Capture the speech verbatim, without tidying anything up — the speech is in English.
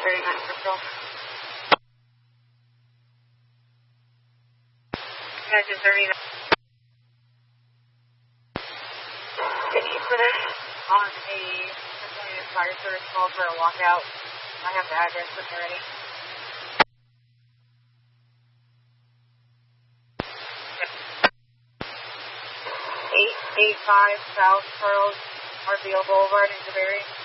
thirty-nine Crystal. Engine thirty-nine. Can you put it on a fire service call for a walkout? I have the address when you're ready. eight eighty-five South Charles, R B O Boulevard in DeBerry.